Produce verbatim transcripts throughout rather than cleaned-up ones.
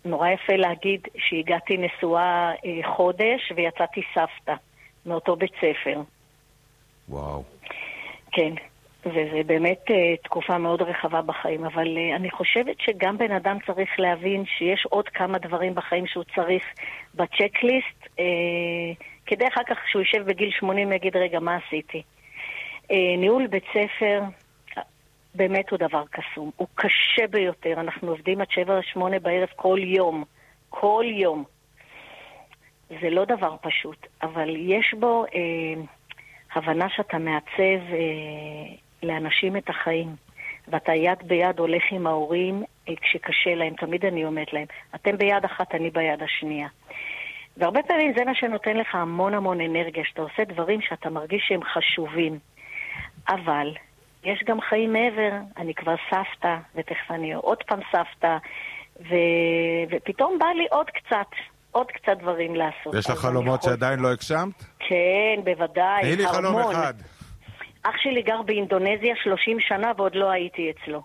נורא יפה להגיד שהגעתי נשואה חודש ויצאתי סבתא מאותו בית ספר. וואו. כן, וזה באמת תקופה מאוד רחבה בחיים, אבל אני חושבת שגם בן אדם צריך להבין שיש עוד כמה דברים בחיים שהוא צריך בצ'קליסט, כדי אחר כך שהוא יישב בגיל שמונים יגיד, רגע, מה עשיתי? ניהול בית ספר באמת הוא דבר קסום, הוא קשה ביותר, אנחנו עובדים עד שבע ושמונה בערב כל יום, כל יום. זה לא דבר פשוט, אבל יש בו אה, הבנה שאתה מעצב אה, לאנשים את החיים, ואתה יד ביד הולך עם ההורים אה, כשקשה להם, תמיד אני אומרת להם, אתם ביד אחת, אני ביד השנייה. והרבה פעמים זה מה שנותן לך המון המון אנרגיה, שאתה עושה דברים שאתה מרגיש שהם חשובים. אבל יש גם חיים מעבר, אני כבר סבתא, ותכף אני עוד פעם סבתא, ו... ופתאום בא לי עוד קצת, עוד קצת דברים לעשות. יש לך חלומות יכול... שעדיין לא הגשמת? כן, בוודאי. תהי לי חלום אחד. אח שלי גר באינדונזיה שלושים שנה ועוד לא הייתי אצלו.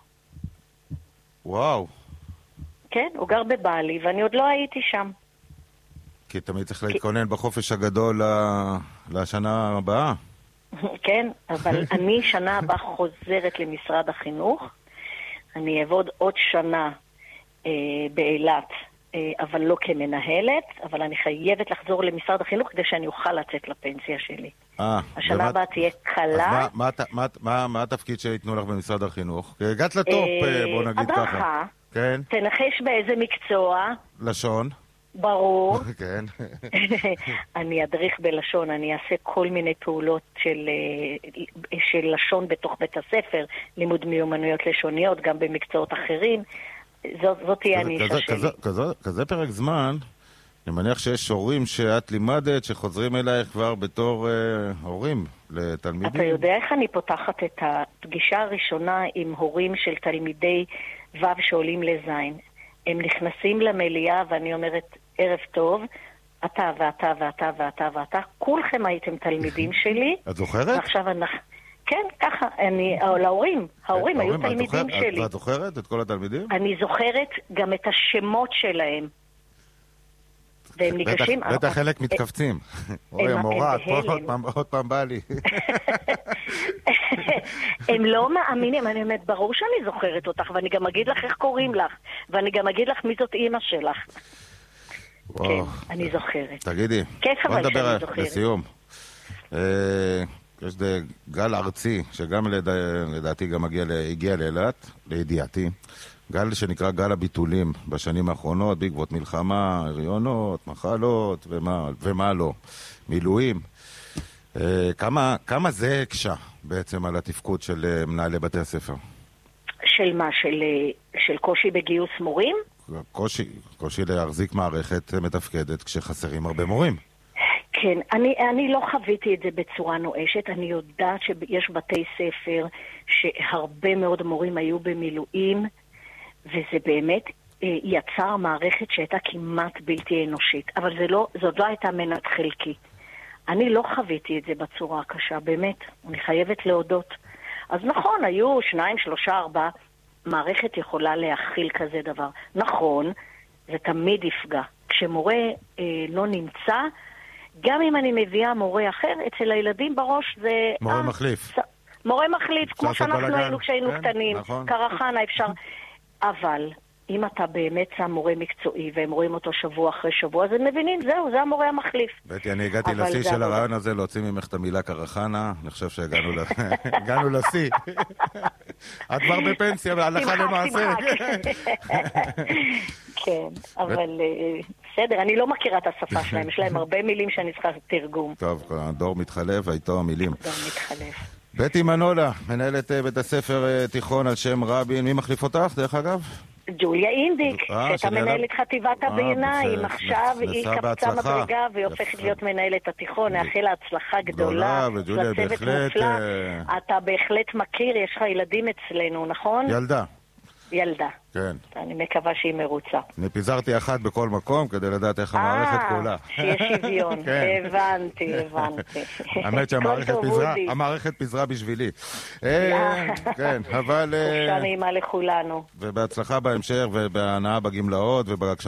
וואו. כן, הוא גר בבלי ואני עוד לא הייתי שם. כי תמיד צריך להתכונן בחופש הגדול לשנה הבאה. כן, אבל אני שנה הבאה חוזרת למשרד החינוך. אני אעבוד עוד שנה אה, באילת, אה, אבל לא כמנהלת, אבל אני חייבת לחזור למשרד החינוך כדי שאני אוכל לצאת לפנסיה שלי. אה, השנה הבאה תהיה קלה. אז מה, מה, מה, מה, מה התפקיד שיתנו לך במשרד החינוך? כי הגעת לטופ, אה, בוא נגיד הדרכה, ככה. הדרכה. כן. תנחש באיזה מקצוע. לשון. ברור. כן. אני אדריך בלשון, אני אעשה כל מיני פעולות של, של לשון בתוך בית הספר, לימוד מיומנויות לשוניות, גם במקצועות אחרים. זאת, זאת תהיה הנישה שלי. כזה, כזה, כזה פרק זמן, אני מניח שיש הורים שאת לימדת, שחוזרים אלייך כבר בתור אה, הורים לתלמידים. אתה יודע איך אני פותחת את הפגישה הראשונה עם הורים של תלמידי ו' שעולים לזין. הם נכנסים למליאה ואני אומרת, ערב טוב, אתה ואתה ואתה ואתה ואתה, כולכם הייתם תלמידים שלי. את זוכרת? ועכשיו אנחנו... כן, ככה, אני, להורים, ההורים היו תלמידים שלי. ואת זוכרת את כל התלמידים? אני זוכרת גם את השמות שלהם. והם ניגשים... בטח חלק מתכווצים. אוי, המורה, עוד פעם בא לי. הם לא מאמינים, אני אומרת, ברור שאני זוכרת אותך, ואני גם אגיד לך איך קוראים לך, ואני גם אגיד לך מי זאת אימא שלך. כן, אני זוכרת. תגידי, בוא נדבר לסיום. יש גל ארצי, שגם לדעתי גם הגיע לאילת, לידיעתי, גל שנקרא גל הביטולים בשנים האחרונות, בעקבות מלחמה, הריונות, מחלות, ומה, ומה לא, מילואים. כמה, כמה זה הקשה בעצם על התפקוד של מנהלי בתי הספר? של מה? של, של קושי בגיוס מורים? קושי, קושי להחזיק מערכת מתפקדת כשחסרים הרבה מורים. כן, אני, אני לא חוויתי את זה בצורה נואשת. אני יודעת שיש בתי ספר שהרבה מאוד מורים היו במילואים, וזה באמת יצר מערכת שהייתה כמעט בלתי אנושית. אבל זה לא, זאת לא הייתה מנת חלקי. אני לא חוויתי את זה בצורה הקשה, באמת. אני חייבת להודות. אז נכון, היו שניים, שלושה, ארבע, מערכת יכולה להכיל כזה דבר. נכון, זה תמיד יפגע. כשמורה אה, לא נמצא, גם אם אני מביאה מורה אחר, אצל הילדים בראש זה... מורה אה, מחליף. ס... מורה מחליף, כמו שאנחנו היינו כשהיינו כן, קטנים. נכון. קרחנה אפשר... אבל אם אתה באמת שם מורה מקצועי, והם רואים אותו שבוע אחרי שבוע, אז הם מבינים, זהו, זה המורה המחליף. בטי, אני הגעתי לשיא של הרעיון הזה, להוציא ממך את המילה קרחנה, אני חושב שהגענו לשיא. את כבר בפנסיה, והלכה למעשה. כן, אבל בסדר, אני לא מכירה את השפה שלהם, יש להם הרבה מילים שאני צריכה תרגום. טוב, הדור מתחלף, ואיתו המילים. הדור מתחלף. בטי מנולה, מנהלת בית הספר תיכון על שם רבין, מי מחליף אותך, דרך אגב? ג'וליה אינדיק, שהייתה מנהלת חטיבת הביניים, עכשיו היא קפצה מדרגה והיא הופכת להיות מנהלת התיכון, נאחל לה הצלחה גדולה, וג'וליה בהחלט... אתה בהחלט מכיר, יש לך ילדים אצלנו, נכון? ילדה. ילדה. כן. אני מקווה שהיא מרוצה. אני פיזרתי אחת בכל מקום כדי לדעת איך המערכת כולה. אה, שיש שוויון. הבנתי, הבנתי. האמת שהמערכת פיזרה בשבילי. כן, אבל... חופשה נעימה לכולנו. ובהצלחה בהמשך ובהנאה בגמלאות ובהגשמה.